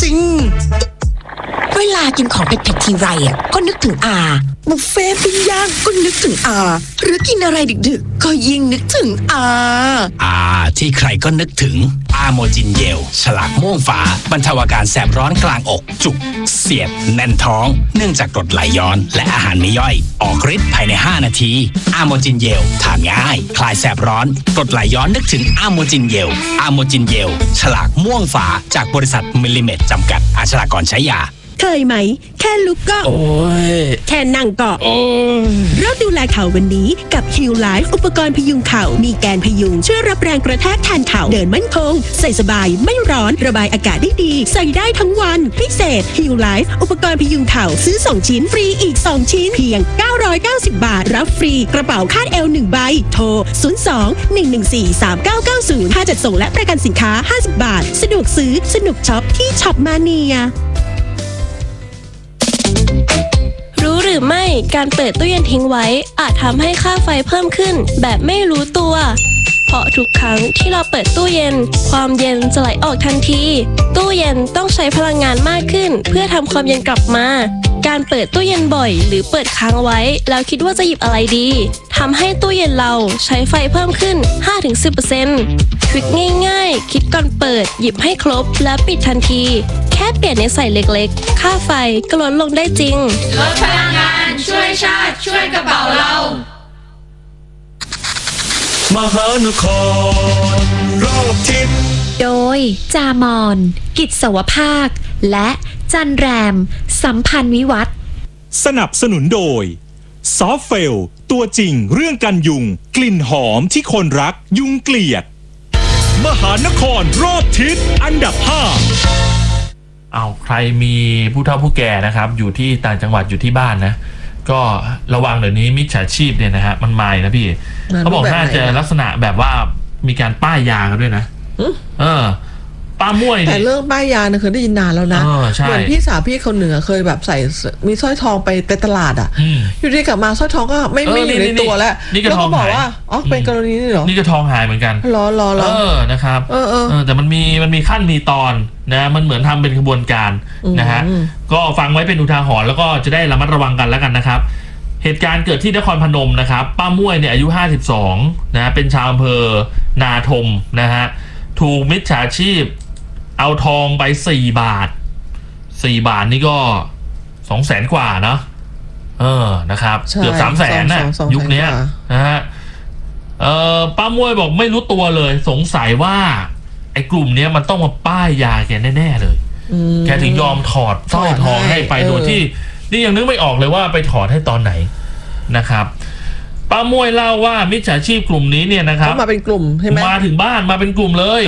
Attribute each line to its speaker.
Speaker 1: ริงๆเวลากินของเผ็ดๆทีไรอ่ะก็นึกถึงอาบุฟเฟ่ปิ้งย่างก็นึกถึงอาหรือกินอะไรดึกๆก็ยิ่งนึกถึงอา
Speaker 2: ที่ใครก็นึกถึงอาโมจินเยลฉลากม่วงฟ้าบรรเทาอาการแสบร้อนกลางอกจุกเสียดแน่นท้องเนื่องจากกรดไหลย้อนและอาหารไม่ย่อยออกฤทธิ์ภายใน5นาทีอาโมจินเยลทานง่ายคลายแสบร้อนกรดไหลย้อนนึกถึงอาโมจินเยลอาโมจินเยลฉลากม่วงฟ้าจากบริษัทมิลลิเมตรจำกัดอาชญากรใช้ยา
Speaker 3: เคยไหมแค่ลุกก็
Speaker 2: โอ้ย
Speaker 3: แค่นั่งก็
Speaker 2: โอ้ย
Speaker 3: เริ่มดูแลเข่าวันนี้กับ Heal Life อุปกรณ์พยุงเข่ามีแกนพยุงช่วยรับแรงกระแทกแทนเข่าเดินมั่นคงใส่สบายไม่ร้อนระบายอากาศได้ดีใส่ได้ทั้งวันพิเศษ Heal Life อุปกรณ์พยุงเข่าซื้อ2ชิ้นฟรีอีก2ชิ้นเพียง990 บาทรับฟรีกระเป๋าคาดเอว1ใบโทร02-114-3990ค่าจัดส่งและประกันสินค้า50 บาทสะดวกซื้อสนุกช็อปที่ช็อปมาเนีย
Speaker 4: รู้หรือไม่การเปิดตู้เย็นทิ้งไว้อาจทำให้ค่าไฟเพิ่มขึ้นแบบไม่รู้ตัวเพราะทุกครั้งที่เราเปิดตู้เย็นความเย็นจะไหลออกทันทีตู้เย็นต้องใช้พลังงานมากขึ้นเพื่อทำความเย็นกลับมาการเปิดตู้เย็นบ่อยหรือเปิดค้างไว้แล้วคิดว่าจะหยิบอะไรดีทำให้ตู้เย็นเราใช้ไฟเพิ่มขึ้น 5-10% ทริคง่ายๆคิดก่อนเปิดหยิบให้ครบและปิดทันทีแค่เปลี่ยนในใส่เล็กๆค่าไฟก็ลดลงได้จริง
Speaker 5: ลดพลังงานช่วยชาติช่วยกระเป๋าเรา
Speaker 6: มหานครรอบทิศ
Speaker 7: โดยจามอนกิจสวภาคและจันแรมสัมพันธ์วิวัฒน์
Speaker 6: สนับสนุนโดยซอฟเฟลตัวจริงเรื่องกันยุงกลิ่นหอมที่คนรักยุงเกลียดมหานครรอบทิศอันดับ5
Speaker 8: เอาใครมีผู้เฒ่าผู้แก่นะครับอยู่ที่ต่างจังหวัดอยู่ที่บ้านนะก็ระวังเดี๋ยวนี้มิจฉาชีพเนี่ยนะฮะมันมานะพี่เขาบอกน่าจะลักษณะแบบว่ามีการป้ายยากันด้วยนะป้ามวย
Speaker 9: แต่เรื่องป้ายยาเนี่ยเคยได้ยินนานแล้วนะเหมือนพี่สาวพี่คนเหนือเคยแบบใส่มีสร้อยทองไปตลาดอ่ะอยู่ดีกลับมาสร้อยทองก็ไม่อยู่ในตัวแล้วแล้วก็บอกว่าอ๋อเป็นกรณีนี้เหรอ
Speaker 8: นี่ก็ทองหายเหมือนกัน
Speaker 9: รอ
Speaker 8: นะครับแต่มันมีขั้นมีตอนนะมันเหมือนทำเป็นขบวนการนะฮะก็ฟังไว้เป็นอุทาหรณ์แล้วก็จะได้ระมัดระวังกันแล้วกันนะครับเหตุการณ์เกิดที่นครพนมนะครับป้าม่วยเนี่ยอายุ52นะเป็นชาวอำเภอนาทมนะฮะถูกมิจฉาชีพเอาทองไป4 บาทนี่ก็200,000 กว่าเนาะนะครับเกือบ300,000น่ะยุคนี้นะฮะป้าม่วยบอกไม่รู้ตัวเลยสงสัยว่าไอ้กลุ่มนี้มันต้องมาป้ายยาแกแน่ๆเลยแกถึงยอมถอดสร้อยทองให้ไปโดยที่นี่ยังนึกไม่ออกเลยว่าไปถอดให้ตอนไหนนะครับป้าม่วยเล่าว่ามิจฉาชีพกลุ่มนี้เนี่ยนะครับ
Speaker 9: มาเป็นกลุ่มใช่ไหม
Speaker 8: มาถึงบ้านมาเป็นกลุ่มเลย